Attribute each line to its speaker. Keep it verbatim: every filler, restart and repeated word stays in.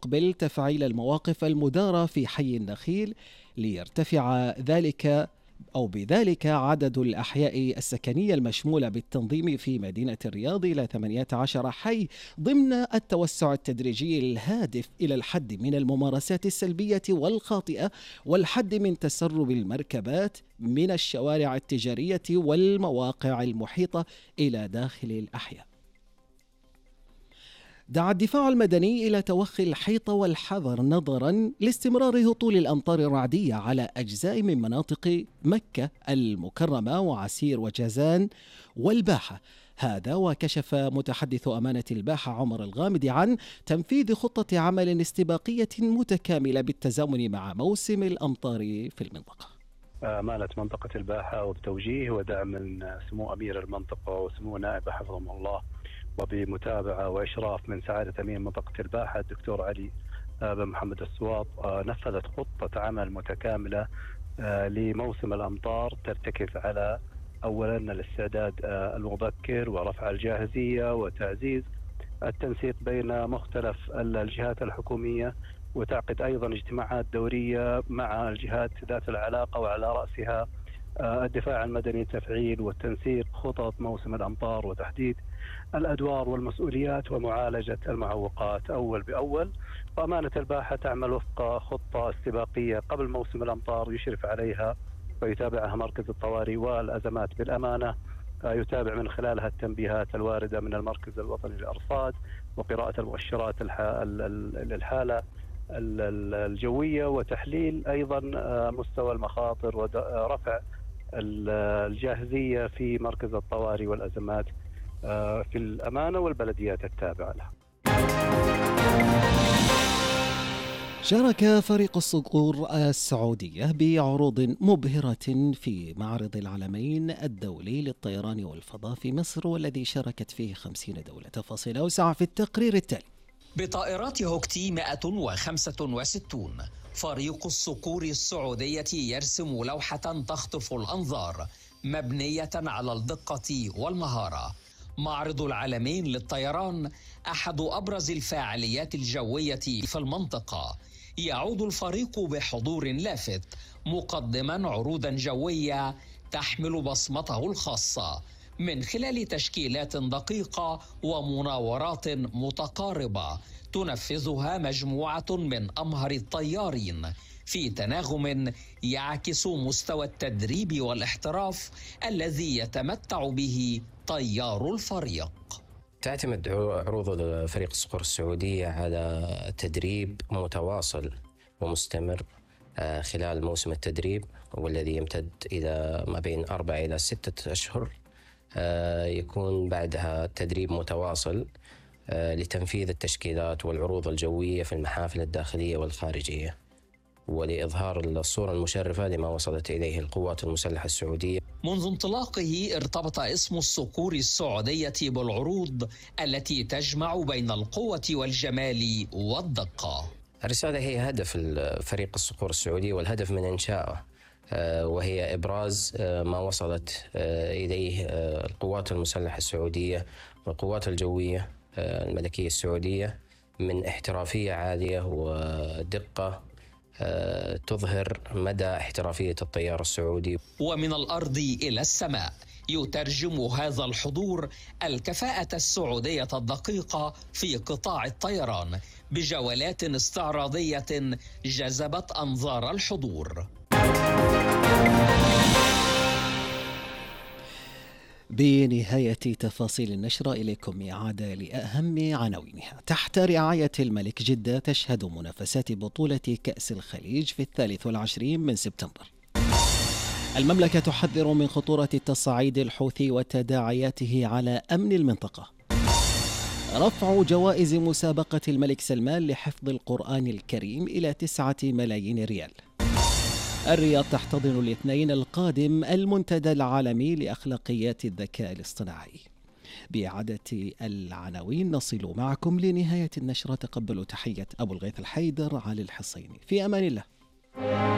Speaker 1: يستقبل تفعيل المواقف المدارة في حي النخيل ليرتفع ذلك أو بذلك عدد الأحياء السكنية المشمولة بالتنظيم في مدينة الرياض إلى ثمانية عشر حي ضمن التوسع التدريجي الهادف إلى الحد من الممارسات السلبية والخاطئة والحد من تسرب المركبات من الشوارع التجارية والمواقع المحيطة إلى داخل الأحياء. دعا الدفاع المدني إلى توخي الحيطة والحذر نظرا لاستمرار هطول الأمطار الرعدية على أجزاء من مناطق مكة المكرمة وعسير وجازان والباحة. هذا وكشف متحدث أمانة الباحة عمر الغامدي عن تنفيذ خطة عمل استباقية متكاملة بالتزامن مع موسم الأمطار في المنطقة.
Speaker 2: أمانة منطقة الباحة وبتوجيه ودعم من سمو أمير المنطقة وسمو نائب حفظهم الله وبمتابعة وإشراف من سعادة أمين منطقة الباحة الدكتور علي بن محمد السواط نفذت خطة عمل متكاملة لموسم الأمطار ترتكز على أولا الاستعداد المبكر ورفع الجاهزية وتعزيز التنسيق بين مختلف الجهات الحكومية وتعقد أيضا اجتماعات دورية مع الجهات ذات العلاقة وعلى رأسها الدفاع المدني تفعيل والتنسيق خطط موسم الأمطار وتحديد الأدوار والمسؤوليات ومعالجة المعوقات أول بأول. وأمانة الباحة تعمل وفق خطة استباقية قبل موسم الأمطار يشرف عليها ويتابعها مركز الطوارئ والأزمات بالأمانة، يتابع من خلالها التنبيهات الواردة من المركز الوطني للأرصاد وقراءة المؤشرات الحالة الجوية وتحليل أيضا مستوى المخاطر ورفع الجاهزية في مركز الطوارئ والأزمات في الأمانة والبلديات التابعة لها.
Speaker 1: شارك فريق الصقور السعودية بعروض مبهرة في معرض العالمين الدولي للطيران والفضاء في مصر والذي شاركت فيه خمسين دولة. تفاصيل أوسع في التقرير التالي.
Speaker 3: بطائرات هوكتي مئة وخمسة وستين فريق الصقور السعودية يرسم لوحة تخطف الأنظار مبنية على الدقة والمهارة. معرض العالمين للطيران أحد أبرز الفعاليات الجوية في المنطقة. يعود الفريق بحضور لافت مقدما عروضا جوية تحمل بصمته الخاصة من خلال تشكيلات دقيقة ومناورات متقاربة تنفذها مجموعة من أمهر الطيارين في تناغم يعكس مستوى التدريب والاحتراف الذي يتمتع به طيار الفريق.
Speaker 4: تعتمد عروض فريق الصقور السعودية على تدريب متواصل ومستمر خلال موسم التدريب والذي يمتد إلى ما بين أربعة إلى ستة أشهر. يكون بعدها تدريب متواصل لتنفيذ التشكيلات والعروض الجوية في المحافل الداخلية والخارجية ولإظهار الصورة المشرفة لما وصلت إليه القوات المسلحة السعودية.
Speaker 3: منذ انطلاقه ارتبط اسم الصقور السعودية بالعروض التي تجمع بين القوة والجمال والدقة.
Speaker 4: الرسالة هي هدف فريق الصقور السعودية والهدف من إنشائه، وهي إبراز ما وصلت إليه القوات المسلحة السعودية والقوات الجوية الملكية السعودية من احترافية عالية ودقة تظهر مدى احترافية الطيار السعودي.
Speaker 3: ومن الأرض إلى السماء يترجم هذا الحضور الكفاءة السعودية الدقيقة في قطاع الطيران بجولات استعراضية جذبت أنظار الحضور.
Speaker 1: بنهاية تفاصيل النشرة إليكم إعادة لأهم عناوينها. تحت رعاية الملك جدة تشهد منافسات بطولة كأس الخليج في الثالث والعشرين من سبتمبر. المملكة تحذر من خطورة التصعيد الحوثي وتداعياته على أمن المنطقة. رفع جوائز مسابقة الملك سلمان لحفظ القرآن الكريم إلى تسعة ملايين ريال. الرياض تحتضن الاثنين القادم المنتدى العالمي لأخلاقيات الذكاء الاصطناعي. بإعادة العناوين نصل معكم لنهاية النشرة. تقبلوا تحية أبو الغيث الحيدر علي الحصيني. في أمان الله.